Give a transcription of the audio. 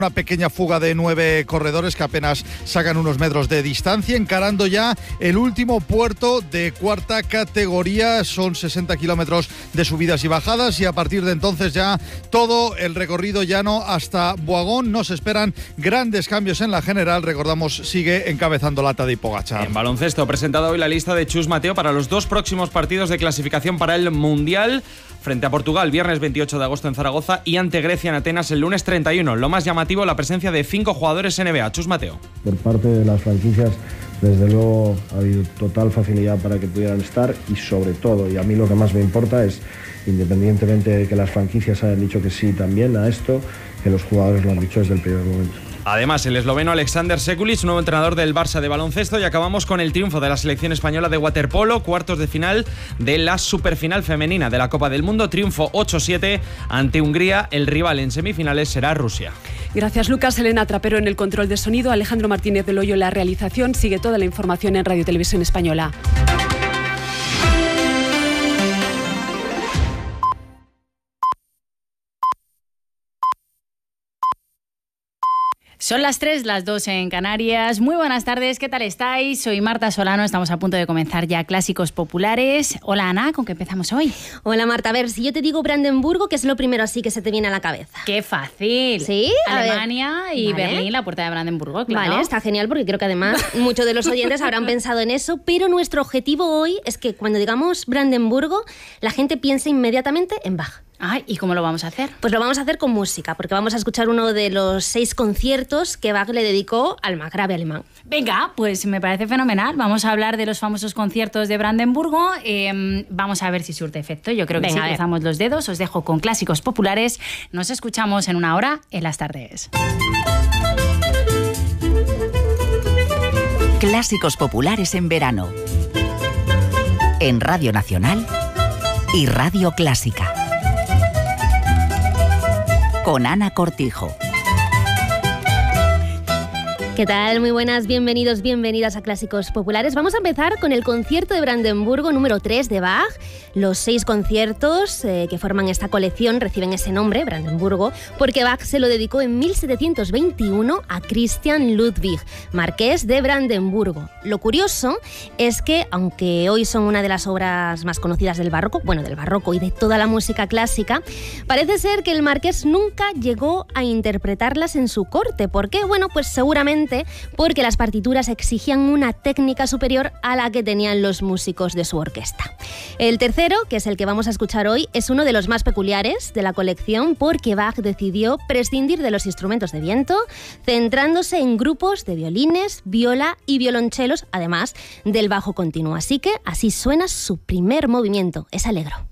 Una pequeña fuga de 9 corredores que apenas sacan unos metros de distancia, encarando ya el último puerto de cuarta categoría. Son 60 kilómetros de subidas y bajadas y a partir de entonces ya todo el recorrido llano hasta Boagón. Nos esperan grandes cambios en la general. Recordamos, sigue encabezando la Tadej Pogačar. En baloncesto, presentado hoy la lista de Chus Mateo para los 2 próximos partidos de clasificación para el Mundial. Frente a Portugal, viernes 28 de agosto en Zaragoza, y ante Grecia en Atenas el lunes 31. Lo más llamativo, la presencia de 5 jugadores NBA. Chus Mateo. Por parte de las franquicias, desde luego ha habido total facilidad para que pudieran estar y sobre todo, y a mí lo que más me importa es, independientemente de que las franquicias hayan dicho que sí también a esto, que los jugadores lo han dicho desde el primer momento. Además, el esloveno Aleksandar Sekulic, nuevo entrenador del Barça de baloncesto, y acabamos con el triunfo de la selección española de waterpolo, cuartos de final de la superfinal femenina de la Copa del Mundo, triunfo 8-7 ante Hungría. El rival en semifinales será Rusia. Gracias, Lucas. Elena Trapero en el control de sonido, Alejandro Martínez del Hoyo en la realización. Sigue toda la información en Radio Televisión Española. Son las 3, las 2 en Canarias. Muy buenas tardes, ¿qué tal estáis? Soy Marta Solano, estamos a punto de comenzar ya Clásicos Populares. Hola Ana, ¿con qué empezamos hoy? Hola Marta, a ver, si yo te digo Brandenburgo, ¿qué es lo primero así que se te viene a la cabeza? ¡Qué fácil! ¿Sí? Alemania y vale. Berlín, la puerta de Brandenburgo, claro. Vale, está genial porque creo que además muchos de los oyentes habrán pensado en eso, pero nuestro objetivo hoy es que cuando digamos Brandenburgo, la gente piense inmediatamente en Bach. Ay, ¿y cómo lo vamos a hacer? Pues lo vamos a hacer con música, porque vamos a escuchar uno de los 6 conciertos que Bach le dedicó al margrave alemán. Venga, pues me parece fenomenal. Vamos a hablar de los famosos conciertos de Brandenburgo. Vamos a ver si surte efecto. Yo creo que sí, cruzamos los dedos. Os dejo con Clásicos Populares. Nos escuchamos en una hora en las tardes. Clásicos Populares en verano. En Radio Nacional y Radio Clásica. Con Ana Cortijo. ¿Qué tal? Muy buenas, bienvenidos, bienvenidas a Clásicos Populares. Vamos a empezar con el concierto de Brandenburgo número 3 de Bach. Los 6 conciertos que forman esta colección reciben ese nombre, Brandenburgo, porque Bach se lo dedicó en 1721 a Christian Ludwig, marqués de Brandenburgo. Lo curioso es que, aunque hoy son una de las obras más conocidas del barroco, bueno, del barroco y de toda la música clásica, parece ser que el marqués nunca llegó a interpretarlas en su corte. ¿Por qué? Bueno, pues seguramente porque las partituras exigían una técnica superior a la que tenían los músicos de su orquesta. El tercero, que es el que vamos a escuchar hoy, es uno de los más peculiares de la colección porque Bach decidió prescindir de los instrumentos de viento, centrándose en grupos de violines, viola y violonchelos, además del bajo continuo. Así que así suena su primer movimiento, es Allegro.